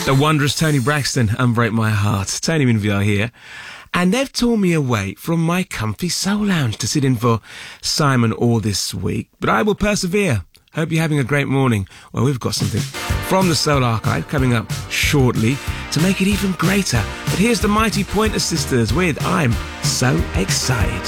The wondrous Tony Braxton, Unbreak My Heart. Tony Minville here. And they've torn me away from my comfy soul lounge to sit in for Simon Orr this week. But I will persevere. Hope you're having a great morning. Well, we've got something from the Soul Archive coming up shortly to make it even greater. But here's the Mighty Pointer Sisters with I'm So Excited.